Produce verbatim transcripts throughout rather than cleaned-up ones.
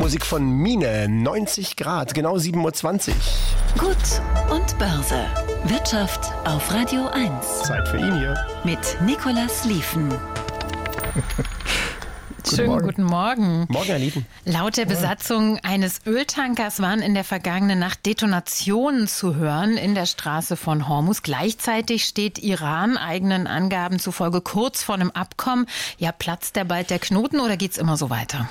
Musik von Mine, neunzig Grad, genau sieben Uhr zwanzig. Gut und Börse. Wirtschaft auf Radio eins. Zeit für ihn hier. Mit Nicolas Lieven. Schönen Morgen. guten Morgen. Morgen, Herr Lieven. Laut der Besatzung eines Öltankers waren in der vergangenen Nacht Detonationen zu hören in der Straße von Hormuz. Gleichzeitig steht Iran eigenen Angaben zufolge kurz vor einem Abkommen. Ja, platzt da bald der Knoten oder geht's immer so weiter?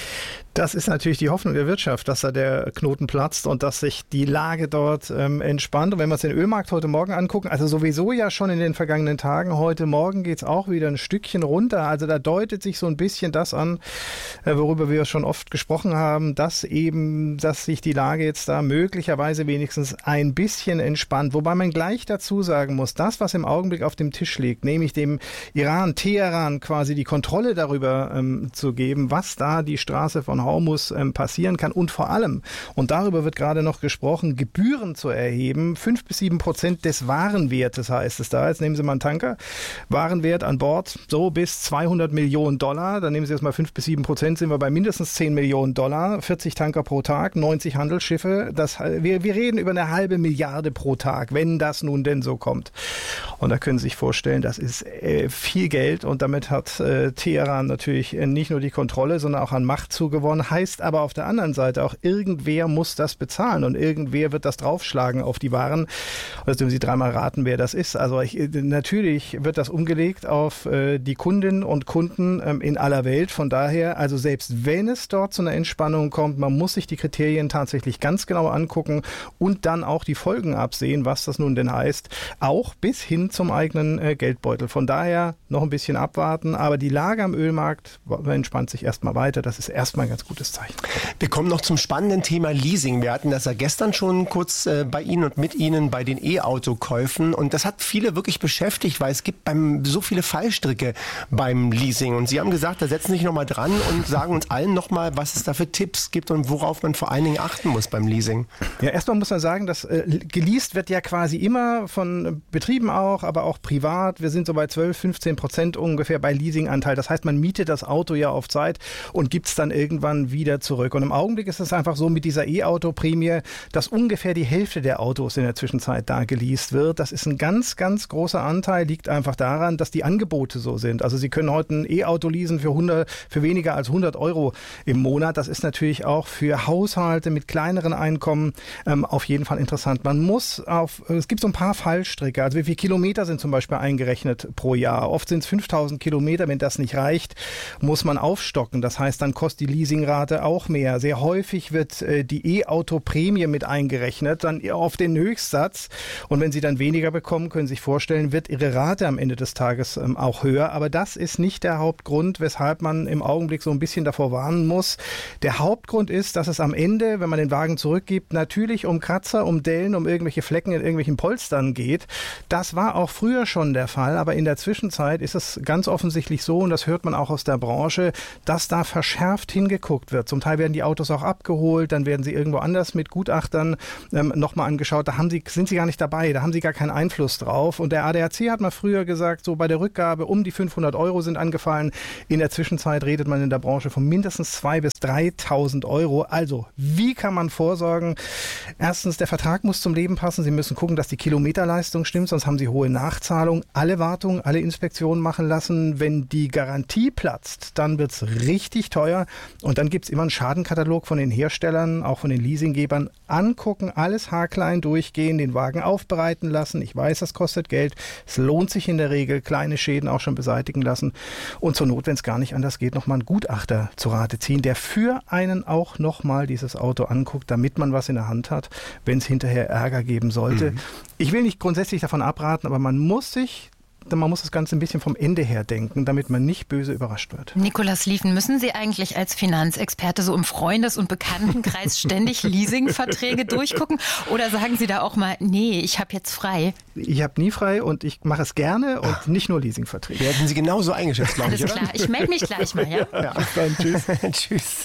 Das ist natürlich die Hoffnung der Wirtschaft, dass da der Knoten platzt und dass sich die Lage dort ähm, entspannt. Und wenn wir uns den Ölmarkt heute Morgen angucken, also sowieso ja schon in den vergangenen Tagen, heute Morgen geht es auch wieder ein Stückchen runter. Also da deutet sich so ein bisschen das an, äh, worüber wir schon oft gesprochen haben, dass eben, dass sich die Lage jetzt da möglicherweise wenigstens ein bisschen entspannt. Wobei man gleich dazu sagen muss, das, was im Augenblick auf dem Tisch liegt, nämlich dem Iran, Teheran quasi die Kontrolle darüber ähm, zu geben, was da die Straße von Hormuz ähm, passieren kann und vor allem, und darüber wird gerade noch gesprochen, Gebühren zu erheben, fünf bis sieben Prozent des Warenwertes heißt es da. Jetzt nehmen Sie mal einen Tanker, Warenwert an Bord so bis zweihundert Millionen Dollar, dann nehmen Sie jetzt mal fünf bis sieben Prozent, sind wir bei mindestens zehn Millionen Dollar, vierzig Tanker pro Tag, neunzig Handelsschiffe, das, wir, wir reden über eine halbe Milliarde pro Tag, wenn das nun denn so kommt. Und da können Sie sich vorstellen, das ist äh, viel Geld und damit hat äh, Teheran natürlich äh, nicht nur die Kontrolle, sondern auch an Macht zugewonnen. Heißt aber auf der anderen Seite auch, irgendwer muss das bezahlen und irgendwer wird das draufschlagen auf die Waren. Und jetzt dürfen Sie dreimal raten, wer das ist. Also ich, natürlich wird das umgelegt auf äh, die Kundinnen und Kunden ähm, in aller Welt. Von daher, also selbst wenn es dort zu einer Entspannung kommt, man muss sich die Kriterien tatsächlich ganz genau angucken und dann auch die Folgen absehen, was das nun denn heißt. Auch bis hin zum eigenen äh, Geldbeutel. Von daher noch ein bisschen abwarten. Aber die Lage am Ölmarkt entspannt sich erstmal weiter. Das ist erstmal ein ganz gutes Zeichen. Wir kommen noch zum spannenden Thema Leasing. Wir hatten das ja gestern schon kurz äh, bei Ihnen und mit Ihnen bei den E-Auto-Käufen. Und das hat viele wirklich beschäftigt, weil es gibt beim, so viele Fallstricke beim Leasing. Und Sie haben gesagt, da setzen Sie sich nochmal dran und sagen uns allen nochmal, was es da für Tipps gibt und worauf man vor allen Dingen achten muss beim Leasing. Ja, erstmal muss man sagen, dass äh, geleast wird ja quasi immer von Betrieben auch, aber auch privat. Wir sind so bei zwölf, fünfzehn Prozent ungefähr bei Leasinganteil. Das heißt, man mietet das Auto ja auf Zeit und gibt es dann irgendwann wieder zurück. Und im Augenblick ist es einfach so mit dieser E-Auto-Prämie, dass ungefähr die Hälfte der Autos in der Zwischenzeit da geleast wird. Das ist ein ganz, ganz großer Anteil, liegt einfach daran, dass die Angebote so sind. Also Sie können heute ein E-Auto leasen für, hundert, für weniger als hundert Euro im Monat. Das ist natürlich auch für Haushalte mit kleineren Einkommen ähm, auf jeden Fall interessant. Man muss auf, es gibt so ein paar Fallstricke. Also wie viele Kilometer sind zum Beispiel eingerechnet pro Jahr? Oft sind es fünftausend Kilometer. Wenn das nicht reicht, muss man aufstocken. Das heißt, dann kostet die Leasingrate auch mehr. Sehr häufig wird äh, die E-Auto-Prämie mit eingerechnet, dann auf den Höchstsatz. Und wenn Sie dann weniger bekommen, können Sie sich vorstellen, wird Ihre Rate am Ende des Tages ähm, auch höher. Aber das ist nicht der Hauptgrund, weshalb man im Augenblick so ein bisschen davor warnen muss. Der Hauptgrund ist, dass es am Ende, wenn man den Wagen zurückgibt, natürlich um Kratzer, um Dellen, um irgendwelche Flecken in irgendwelchen Polstern geht. Das war auch früher schon der Fall, aber in der Zwischenzeit ist es ganz offensichtlich so, und das hört man auch aus der Branche, dass da verschärft hingeguckt wird. Zum Teil werden die Autos auch abgeholt, dann werden sie irgendwo anders mit Gutachtern ähm, nochmal angeschaut. Da haben sie, sind sie gar nicht dabei, da haben sie gar keinen Einfluss drauf. Und der A D A C hat mal früher gesagt, so bei der Rückgabe um die fünfhundert Euro sind angefallen. In der Zwischenzeit redet man in der Branche von mindestens zweitausend bis dreitausend Euro. Also, wie kann man vorsorgen? Erstens, der Vertrag muss zum Leben passen. Sie müssen gucken, dass die Kilometerleistung stimmt, sonst haben Sie hohe Nachzahlungen. Alle Wartungen, alle Inspektionen machen lassen. Wenn die Garantie platzt, dann wird es richtig teuer. Und dann gibt es immer einen Schadenkatalog von den Herstellern, auch von den Leasinggebern. Angucken, alles haarklein durchgehen, den Wagen aufbereiten lassen. Ich weiß, das kostet Geld. Es lohnt sich in der Regel, kleine Schäden auch schon beseitigen lassen. Und zur Not, wenn es gar nicht anders geht, nochmal einen Gutachter zu Rate ziehen, der für einen auch nochmal dieses Auto anguckt, damit man was in der Hand hat, wenn es hinterher Ärger geben sollte. Mhm. Ich will nicht grundsätzlich davon abraten, aber man muss sich man muss das Ganze ein bisschen vom Ende her denken, damit man nicht böse überrascht wird. Nicolas Lieven, müssen Sie eigentlich als Finanzexperte so im Freundes- und Bekanntenkreis ständig Leasingverträge durchgucken? Oder sagen Sie da auch mal, nee, ich habe jetzt frei? Ich habe nie frei und ich mache es gerne und nicht nur Leasingverträge. Wir hätten Sie genauso eingeschätzt, glaube ich, Alles klar, ich melde mich gleich mal, ja? Ja, dann tschüss. Tschüss.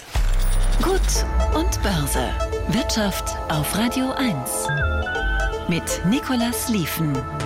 Gut und Börse. Wirtschaft auf Radio eins. Mit Nicolas Lieven.